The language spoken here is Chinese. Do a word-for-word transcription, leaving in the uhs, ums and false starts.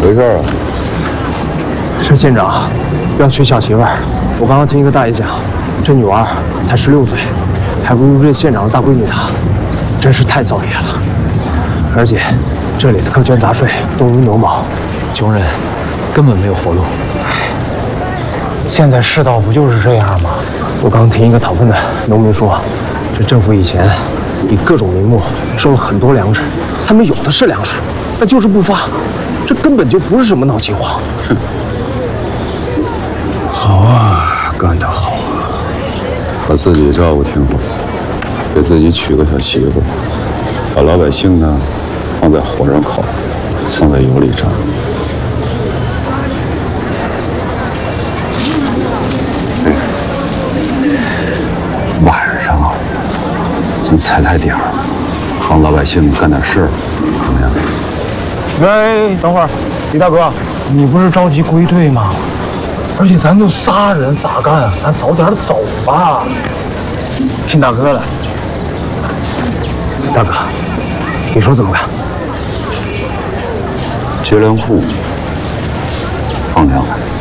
回事啊？ 是县长要娶小媳妇儿。我刚刚听一个大爷讲，这女娃才十六岁，还不如这县长的大闺女大，真是太造业了。而且这里的苛捐杂税多如牛毛，穷人根本没有活路。现在世道不就是这样吗？我刚听一个讨饭的农民说，这政府以前以各种名目收了很多粮食，他们有的是粮食，那就是不发，这根本就不是什么闹饥荒。 哼，好啊，干得好啊！把自己照顾挺好，给自己娶个小媳妇，把老百姓呢放在火上烤，放在油里炸。哎，晚上啊，咱踩踩点儿，帮老百姓干点事儿，怎么样？ 喂，等会儿，李大哥，你不是着急归队吗？而且咱就仨人咋干啊？咱早点走吧。听大哥的，大哥，你说怎么干？ 掘粮库放粮。